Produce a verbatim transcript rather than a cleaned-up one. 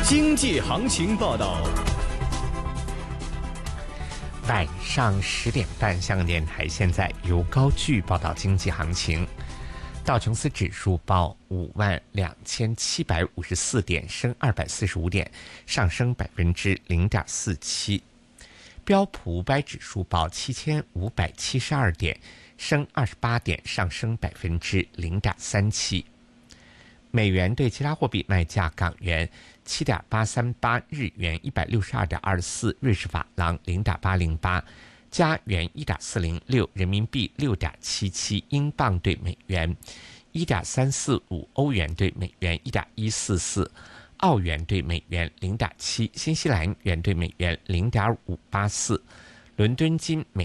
经济行情报道。 晚上十点半，香港电台现在由高炬报道经济行情。道琼斯指数报五万两千七百五十四点，升二百四十五点，上升百分之零点四七。标普五百指数报七千五百七十二点，升二十八点，上升百分之零点三七。美元对其他货币卖价：港元七点八三八，日元一百六十二点二四，瑞士法郎零点八零八，加元一点四零六，人民币六点七七，英镑对美元一点三四五，欧元对美元一点一四四，澳元对美元零点七，新西兰元对美元零点五八四。伦敦金每